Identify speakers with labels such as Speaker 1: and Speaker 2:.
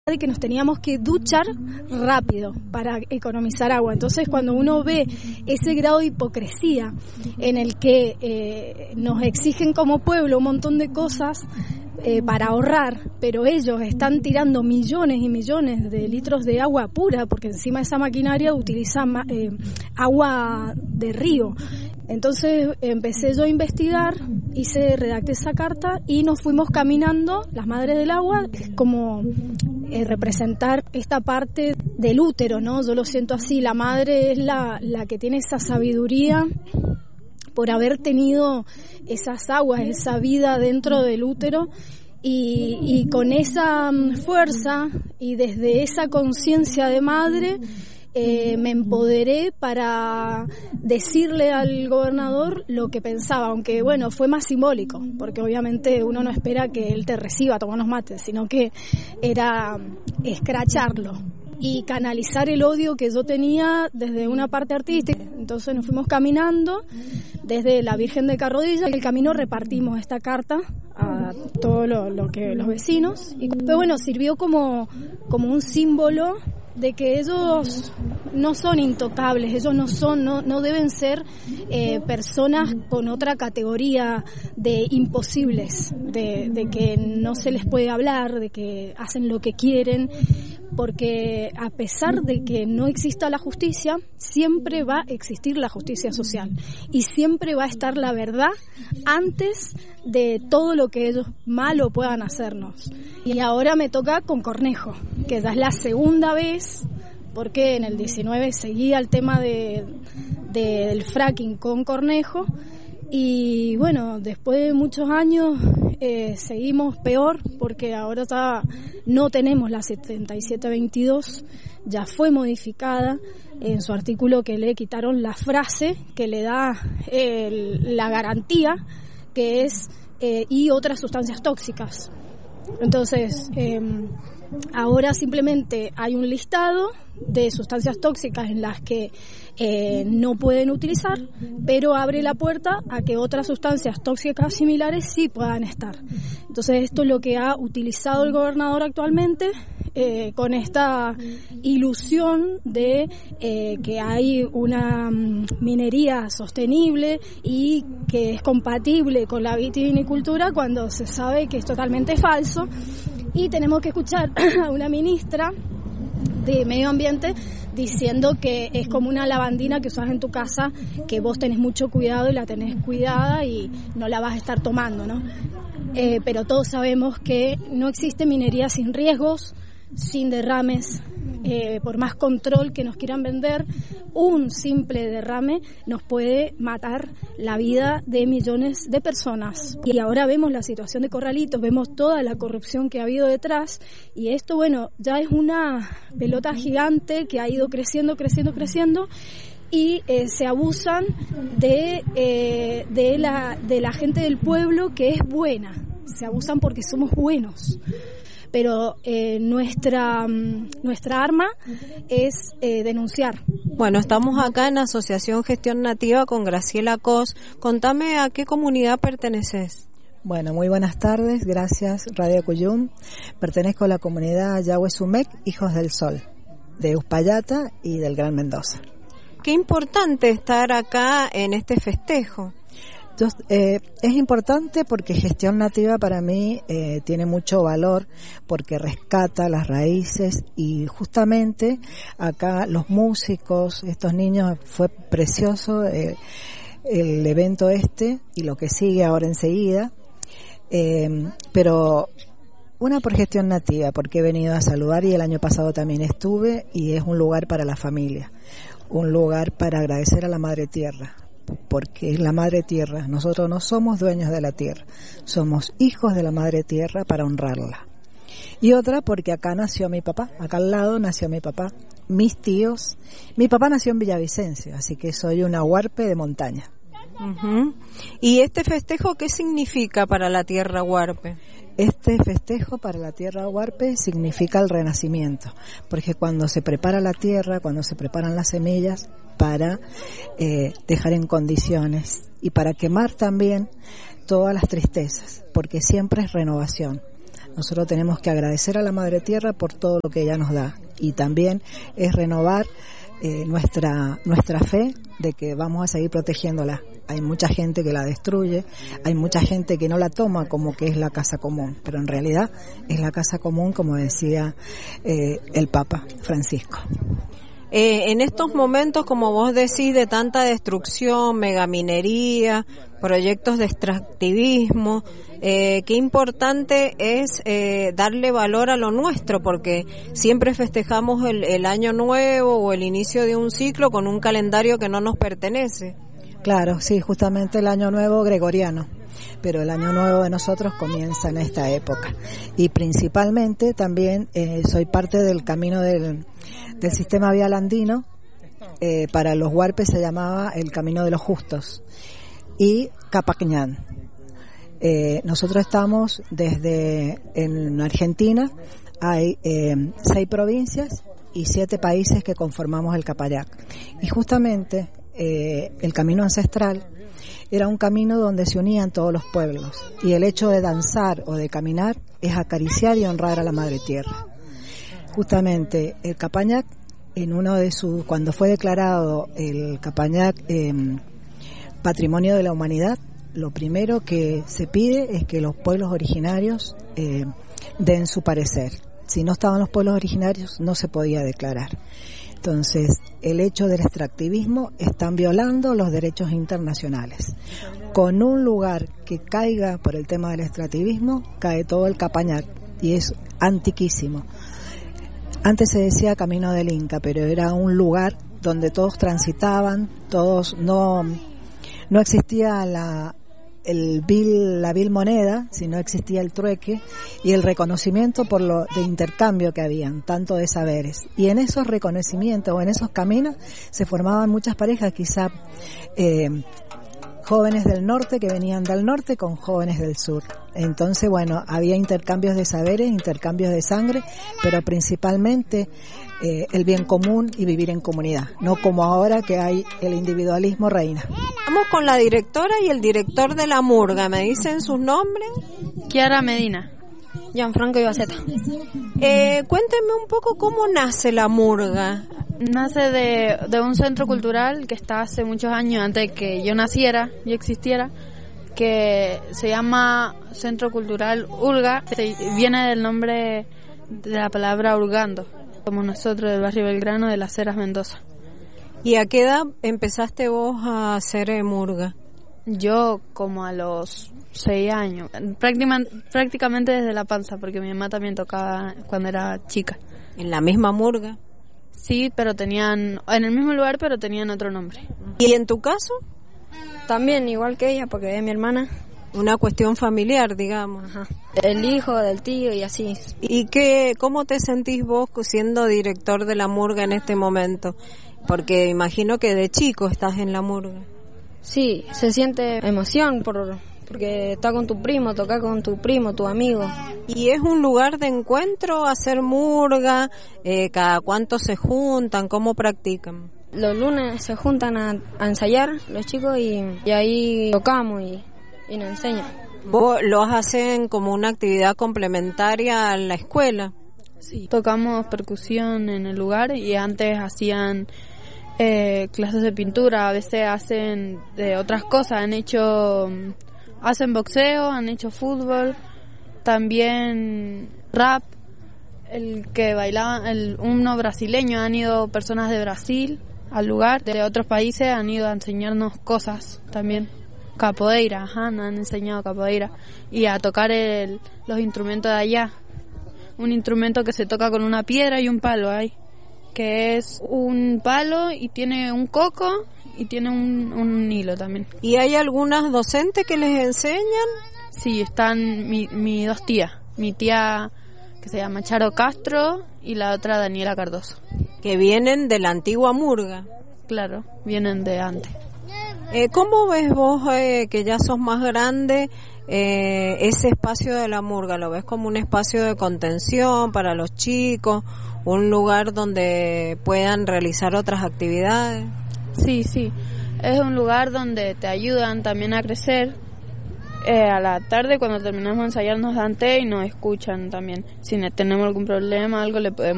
Speaker 1: de que nos teníamos que duchar rápido para economizar agua. Entonces, cuando uno ve ese grado de hipocresía en el que nos exigen como pueblo un montón de cosas para ahorrar, pero ellos están tirando millones y millones de litros de agua pura, porque encima esa maquinaria utiliza agua de río. Entonces empecé yo a investigar, redacté esa carta y nos fuimos caminando, las Madres del Agua, como representar esta parte del útero, ¿no? Yo lo siento así, la madre es la que tiene esa sabiduría por haber tenido esas aguas, esa vida dentro del útero, y con esa fuerza y desde esa conciencia de madre me empoderé para decirle al gobernador lo que pensaba, aunque bueno, fue más simbólico, porque obviamente uno no espera que él te reciba a tomar unos mates, sino que era escracharlo y canalizar el odio que yo tenía desde una parte artística. Entonces nos fuimos caminando desde la Virgen de Carrodilla, y en el camino repartimos esta carta a todos los vecinos, y pero bueno, sirvió como un símbolo de que ellos no son intocables, ellos no deben ser personas con otra categoría de imposibles, de que no se les puede hablar, de que hacen lo que quieren, porque a pesar de que no exista la justicia, siempre va a existir la justicia social y siempre va a estar la verdad antes de todo lo que ellos malo puedan hacernos. Y ahora me toca con Cornejo, que ya es la segunda vez, porque en el 19 seguía el tema del fracking con Cornejo, y bueno, después de muchos años seguimos peor, porque ahora ya no tenemos la 7722, ya fue modificada en su artículo, que le quitaron la frase que le da la garantía, que es y otras sustancias tóxicas. Entonces, ahora simplemente hay un listado de sustancias tóxicas en las que no pueden utilizar, pero abre la puerta a que otras sustancias tóxicas similares sí puedan estar. Entonces, esto es lo que ha utilizado el gobernador actualmente, con esta ilusión de que hay una minería sostenible y que es compatible con la vitivinicultura, cuando se sabe que es totalmente falso. Y tenemos que escuchar a una ministra de Medio Ambiente diciendo que es como una lavandina que usas en tu casa, que vos tenés mucho cuidado y la tenés cuidada y no la vas a estar tomando, ¿no? Pero todos sabemos que no existe minería sin riesgos, sin derrames. Por más control que nos quieran vender, un simple derrame nos puede matar la vida de millones de personas. Y ahora vemos la situación de Corralitos, vemos toda la corrupción que ha habido detrás, y esto, bueno, ya es una pelota gigante que ha ido creciendo, y se abusan de la gente del pueblo, que es buena, se abusan porque somos buenos. Pero nuestra arma es denunciar.
Speaker 2: Bueno, estamos acá en Asociación Gestión Nativa con Graciela Cos. Contame, ¿a qué comunidad perteneces?
Speaker 3: Bueno, muy buenas tardes, gracias Radio Cuyum. Pertenezco a la comunidad Yahuesumec, Hijos del Sol, de Uspallata y del Gran Mendoza.
Speaker 2: Qué importante estar acá en este festejo.
Speaker 3: Es importante porque Gestión Nativa para mí tiene mucho valor, porque rescata las raíces, y justamente acá los músicos, estos niños, fue precioso el evento y lo que sigue ahora enseguida, pero una por Gestión Nativa, porque he venido a saludar y el año pasado también estuve, y es un lugar para la familia, un lugar para agradecer a la Madre Tierra, porque es la Madre Tierra. Nosotros no somos dueños de la tierra, somos hijos de la Madre Tierra para honrarla. Y otra porque acá nació mi papá, acá al lado nació mi papá, mis tíos. Mi papá nació en Villavicencio, así que soy una huarpe de montaña.
Speaker 2: Uh-huh. ¿Y este festejo qué significa para la tierra huarpe?
Speaker 3: Este festejo para la tierra huarpe significa el renacimiento, porque cuando se prepara la tierra, cuando se preparan las semillas para dejar en condiciones y para quemar también todas las tristezas, porque siempre es renovación. Nosotros tenemos que agradecer a la Madre Tierra por todo lo que ella nos da, y también es renovar nuestra fe de que vamos a seguir protegiéndola. Hay mucha gente que la destruye, hay mucha gente que no la toma como que es la casa común, pero en realidad es la casa común, como decía el Papa Francisco.
Speaker 2: En estos momentos, como vos decís, de tanta destrucción, megaminería, proyectos de extractivismo, qué importante es darle valor a lo nuestro, porque siempre festejamos el año nuevo o el inicio de un ciclo con un calendario que no nos pertenece.
Speaker 3: Claro, sí, justamente el año nuevo gregoriano, pero el año nuevo de nosotros comienza en esta época. Y principalmente también soy parte del camino del sistema vial andino. Para los huarpes se llamaba el Camino de los Justos, y Capacñán. Nosotros estamos en Argentina, hay 6 provincias y 7 países que conformamos el Capayac. Y justamente el camino ancestral era un camino donde se unían todos los pueblos, y el hecho de danzar o de caminar es acariciar y honrar a la Madre Tierra. Justamente el Capañac, cuando fue declarado el Capañac Patrimonio de la Humanidad, lo primero que se pide es que los pueblos originarios den su parecer. Si no estaban los pueblos originarios, no se podía declarar. Entonces, el hecho del extractivismo están violando los derechos internacionales. Con un lugar que caiga por el tema del extractivismo, cae todo el Capañac, y es antiquísimo. Antes se decía Camino del Inca, pero era un lugar donde todos transitaban, no existía la vil moneda, sino existía el trueque y el reconocimiento por lo de intercambio que habían, tanto de saberes. Y en esos reconocimientos o en esos caminos se formaban muchas parejas, quizá jóvenes del norte que venían del norte con jóvenes del sur. Entonces, bueno, había intercambios de saberes, intercambios de sangre, pero principalmente el bien común y vivir en comunidad, no como ahora que hay el individualismo reina.
Speaker 2: Vamos con la directora y el director de la murga. ¿Me dicen sus nombres?
Speaker 4: Kiara Medina.
Speaker 5: Gianfranco Ibaceta.
Speaker 2: Cuéntenme un poco cómo nace la murga.
Speaker 4: Nace de un centro cultural que está hace muchos años, antes de que yo naciera y existiera, que se llama Centro Cultural Urga. Viene del nombre de la palabra hurgando. Somos nosotros del barrio Belgrano, de Las Heras, Mendoza.
Speaker 2: ¿Y a qué edad empezaste vos a hacer murga?
Speaker 4: Yo como a los 6 años, prácticamente desde la panza, porque mi mamá también tocaba cuando era chica.
Speaker 2: ¿En la misma murga?
Speaker 4: Sí, pero tenían, en el mismo lugar, pero tenían otro nombre.
Speaker 2: ¿Y en tu caso?
Speaker 5: También, igual que ella, porque es mi hermana.
Speaker 2: Una cuestión familiar, digamos.
Speaker 5: Ajá. El hijo del tío y así.
Speaker 2: ¿Y cómo te sentís vos siendo director de la murga en este momento? Porque imagino que de chico estás en la murga.
Speaker 5: Sí, se siente emoción porque está con tu primo, tocar con tu primo, tu amigo.
Speaker 2: ¿Y es un lugar de encuentro hacer murga? ¿Cada cuánto se juntan? ¿Cómo practican?
Speaker 5: Los lunes se juntan a ensayar los chicos y ahí tocamos y nos enseñan.
Speaker 2: ¿Vos los hacen como una actividad complementaria a la escuela?
Speaker 4: Sí, tocamos percusión en el lugar y antes hacían clases de pintura, a veces hacen de otras cosas, hacen boxeo, han hecho fútbol, también rap, el que bailaba, uno brasileño, han ido personas de Brasil al lugar, de otros países han ido a enseñarnos cosas también. Capoeira, nos han enseñado capoeira y a tocar los instrumentos de allá. Un instrumento que se toca con una piedra y un palo ahí, que es un palo y tiene un coco y tiene un hilo también.
Speaker 2: ¿Y hay algunas docentes que les enseñan?
Speaker 4: Sí, están mis dos tías. Mi tía que se llama Charo Castro y la otra Daniela Cardoso.
Speaker 2: Que vienen de la antigua murga.
Speaker 4: Claro, vienen de antes.
Speaker 2: ¿Cómo ves vos, que ya sos más grande, ese espacio de la murga? ¿Lo ves como un espacio de contención para los chicos? ¿Un lugar donde puedan realizar otras actividades?
Speaker 4: Sí, es un lugar donde te ayudan también a crecer A la tarde, cuando terminamos de ensayar, nos dan té y nos escuchan también. Si tenemos algún problema, algo, le podemos